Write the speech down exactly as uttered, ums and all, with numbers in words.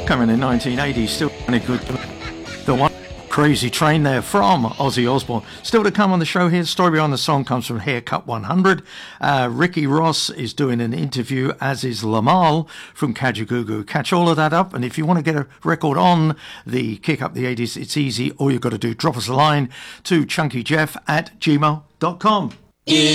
Coming in nineteen eighty, still any good. The one Crazy Train there from Ozzy Osbourne. Still to come on the show here. Story behind the song comes from Haircut one hundred. Uh, Ricky Ross is doing an interview, as is Lamal from Kajagoogoo. Catch all of that up. And if you want to get a record on the Kick Up the eighties, it's easy. All you've got to do, drop us a line to chunkyjeff at gmail dot com.